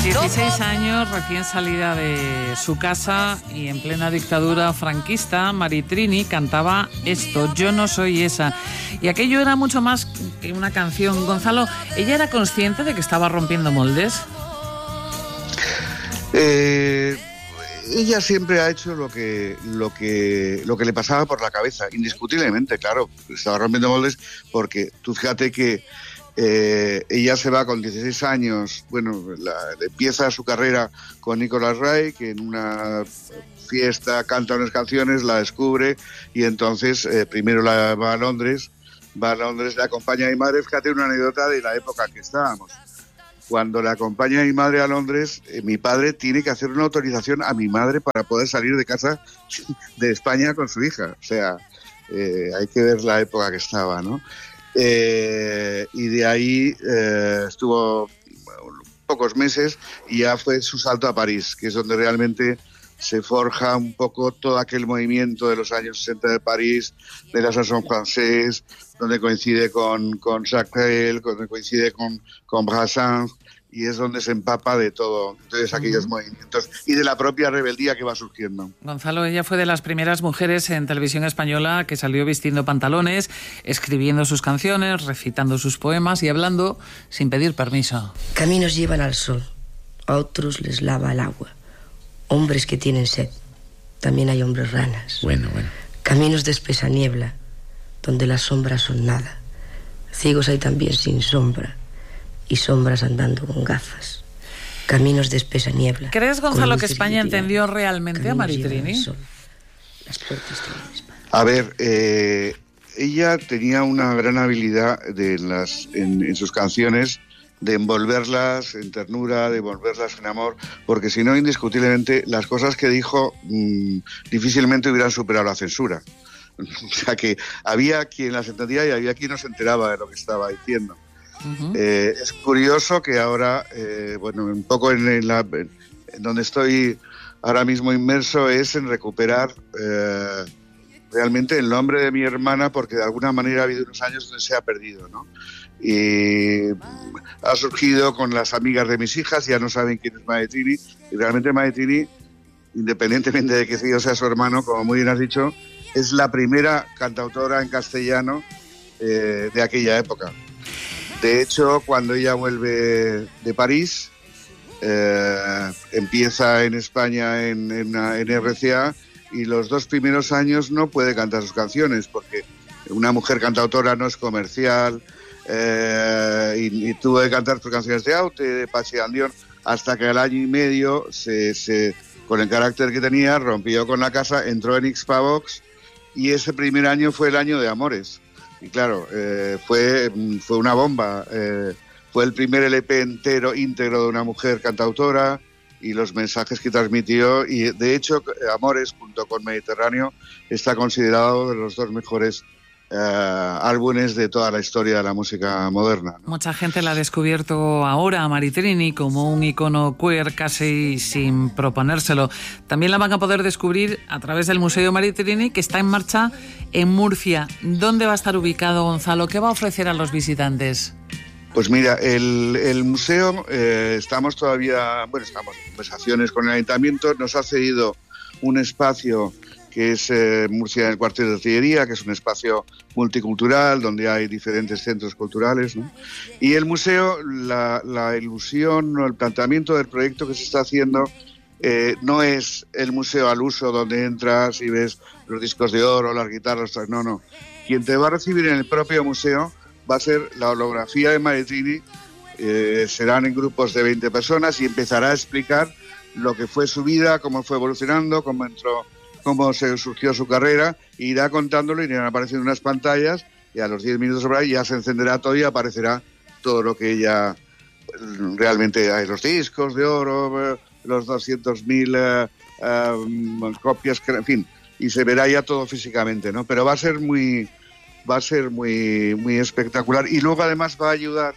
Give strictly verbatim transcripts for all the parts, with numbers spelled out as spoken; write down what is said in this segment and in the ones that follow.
dieciséis años, recién salida de su casa y en plena dictadura franquista, Maritrini cantaba esto, Yo no soy esa. Y aquello era mucho más que una canción. Gonzalo, ¿ella era consciente de que estaba rompiendo moldes? Eh, ella siempre ha hecho lo que, lo que, lo que le pasaba por la cabeza, indiscutiblemente, claro, estaba rompiendo moldes porque tú fíjate que Eh, ella se va con dieciséis años, bueno, la, empieza su carrera con Nicolas Ray, que en una fiesta canta unas canciones, la descubre y entonces eh, primero la, va a Londres, va a Londres, le acompaña a mi madre. Fíjate una anécdota de la época que estábamos. Cuando le acompaña a mi madre a Londres, eh, mi padre tiene que hacer una autorización a mi madre para poder salir de casa de España con su hija. O sea, eh, hay que ver la época que estaba, ¿no? Eh, y de ahí eh, estuvo bueno, pocos meses y ya fue su salto a París, que es donde realmente se forja un poco todo aquel movimiento de los años sesenta de París, de la chanson française, donde coincide con, con Jacques Brel, donde coincide con, con Brassens, y es donde se empapa de todo, entonces aquellos uh-huh. movimientos y de la propia rebeldía que va surgiendo. Gonzalo, ella fue de las primeras mujeres en televisión española que salió vistiendo pantalones, escribiendo sus canciones, recitando sus poemas y hablando sin pedir permiso. Caminos llevan al sol, a otros les lava el agua. Hombres que tienen sed, también hay hombres ranas. Bueno, bueno. Caminos de espesa niebla, donde las sombras son nada. Ciegos hay también sin sombra, y sombras andando con gafas. Caminos de espesa niebla. ¿Crees, Gonzalo, que España entendió realmente a Maritrini? A ver, eh, ella tenía una gran habilidad de las, en, en sus canciones de envolverlas en ternura, de envolverlas en amor, porque si no, indiscutiblemente, las cosas que dijo mmm, difícilmente hubieran superado la censura. O sea que había quien las entendía y había quien no se enteraba de lo que estaba diciendo. Uh-huh. Eh, es curioso que ahora, eh, bueno, un poco en, en, la, en donde estoy ahora mismo inmerso es en recuperar eh, realmente el nombre de mi hermana, porque de alguna manera ha habido unos años donde se ha perdido, ¿no? Y ha surgido con las amigas de mis hijas, ya no saben quién es Maritrini, y realmente Maritrini, independientemente de que yo sea su hermano, como muy bien has dicho, es la primera cantautora en castellano eh, de aquella época. De hecho, cuando ella vuelve de París, eh, empieza en España en, en, en R C A y los dos primeros años no puede cantar sus canciones porque una mujer cantautora no es comercial, eh, y, y tuvo que cantar sus canciones de Aute, de Pachi Andión, hasta que al año y medio, se, se, con el carácter que tenía, rompió con la casa, entró en Xpavox y ese primer año fue el año de Amores. Y claro, eh, fue, fue una bomba, eh, fue el primer L P entero, íntegro de una mujer cantautora y los mensajes que transmitió, y de hecho Amores junto con Mediterráneo está considerado de los dos mejores eh, álbumes de toda la historia de la música moderna, ¿no? Mucha gente la ha descubierto ahora a Maritrini como un icono queer casi sin proponérselo. También la van a poder descubrir a través del Museo Maritrini, que está en marcha en Murcia. ¿Dónde va a estar ubicado, Gonzalo? ¿Qué va a ofrecer a los visitantes? Pues mira, el, el museo, eh, estamos todavía, bueno, estamos en conversaciones con el ayuntamiento, nos ha cedido un espacio que es eh, Murcia en el Cuartel de Artillería, que es un espacio multicultural donde hay diferentes centros culturales, ¿no? Y el museo, la, la ilusión o el planteamiento del proyecto que se está haciendo eh, no es el museo al uso donde entras y ves los discos de oro, las guitarras, no, no. Quien te va a recibir en el propio museo va a ser la holografía de Maritrini, eh, serán en grupos de veinte personas y empezará a explicar lo que fue su vida, cómo fue evolucionando, cómo entró, cómo se surgió su carrera, irá contándolo y irán apareciendo unas pantallas y a los diez minutos sobre ahí ya se encenderá todo y aparecerá todo lo que ella realmente hay, los discos de oro, los doscientos mil uh, um, copias, en fin, y se verá ya todo físicamente, ¿no? Pero va a ser muy va a ser muy muy espectacular y luego además va a ayudar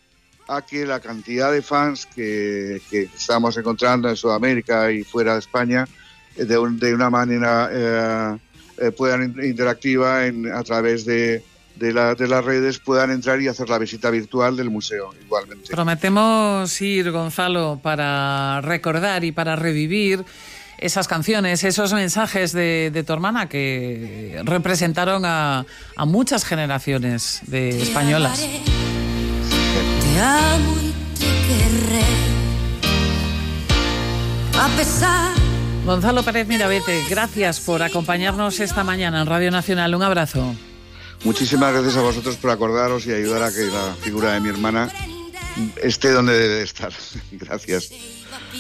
a que la cantidad de fans que, que estamos encontrando en Sudamérica y fuera de España de, un, de una manera eh, eh, puedan interactiva en, a través de, de, la, de las redes puedan entrar y hacer la visita virtual del museo igualmente. Prometemos ir, Gonzalo, para recordar y para revivir esas canciones, esos mensajes de, de tu hermana que representaron a, a muchas generaciones de españolas. Te amo y te querré, a pesar. Gonzalo Pérez Mirabete, gracias por acompañarnos esta mañana en Radio Nacional. Un abrazo. Muchísimas gracias a vosotros por acordaros y ayudar a que la figura de mi hermana esté donde debe estar. Gracias.